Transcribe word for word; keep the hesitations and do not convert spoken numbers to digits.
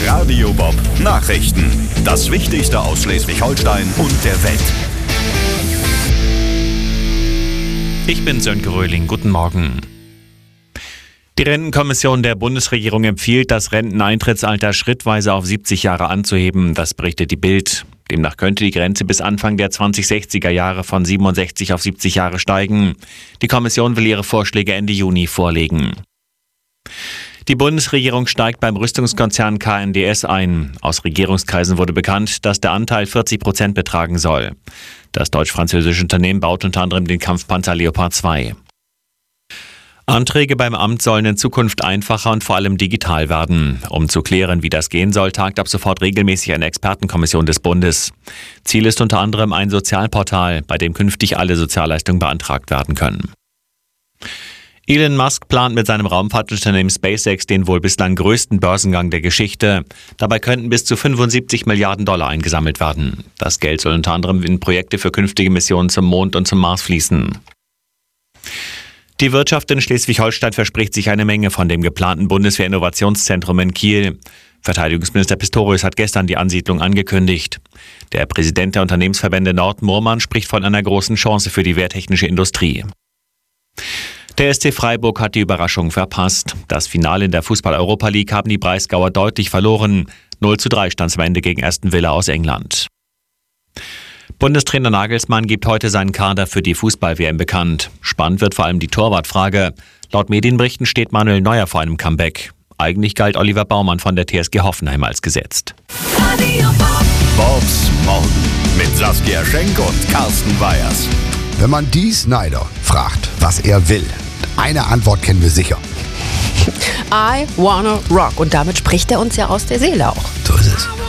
Radio Bob Nachrichten. Das Wichtigste aus Schleswig-Holstein und der Welt. Ich bin Sönke Röhling. Guten Morgen. Die Rentenkommission der Bundesregierung empfiehlt, das Renteneintrittsalter schrittweise auf siebzig Jahre anzuheben. Das berichtet die Bild. Demnach könnte die Grenze bis Anfang der zwanzigsechziger Jahre von siebenundsechzig auf siebzig Jahre steigen. Die Kommission will ihre Vorschläge Ende Juni vorlegen. Die Bundesregierung steigt beim Rüstungskonzern K N D S ein. Aus Regierungskreisen wurde bekannt, dass der Anteil vierzig Prozent betragen soll. Das deutsch-französische Unternehmen baut unter anderem den Kampfpanzer Leopard zwei. Anträge beim Amt sollen in Zukunft einfacher und vor allem digital werden. Um zu klären, wie das gehen soll, tagt ab sofort regelmäßig eine Expertenkommission des Bundes. Ziel ist unter anderem ein Sozialportal, bei dem künftig alle Sozialleistungen beantragt werden können. Elon Musk plant mit seinem Raumfahrtunternehmen SpaceX den wohl bislang größten Börsengang der Geschichte. Dabei könnten bis zu fünfundsiebzig Milliarden Dollar eingesammelt werden. Das Geld soll unter anderem in Projekte für künftige Missionen zum Mond und zum Mars fließen. Die Wirtschaft in Schleswig-Holstein verspricht sich eine Menge von dem geplanten Bundeswehr-Innovationszentrum in Kiel. Verteidigungsminister Pistorius hat gestern die Ansiedlung angekündigt. Der Präsident der Unternehmensverbände Nord, Moormann, spricht von einer großen Chance für die wehrtechnische Industrie. Der S C Freiburg hat die Überraschung verpasst. Das Finale in der Fußball-Europa League haben die Breisgauer deutlich verloren. null zu drei stand es am Ende gegen Aston Villa aus England. Bundestrainer Nagelsmann gibt heute seinen Kader für die Fußball-W M bekannt. Spannend wird vor allem die Torwartfrage. Laut Medienberichten steht Manuel Neuer vor einem Comeback. Eigentlich galt Oliver Baumann von der T S G Hoffenheim als gesetzt. Bobs Morgen mit Saskia Schenk und Carsten Weyers. Wenn man Dee Snider fragt, was er will, eine Antwort kennen wir sicher. I wanna rock. Und damit spricht er uns ja aus der Seele auch. So ist es.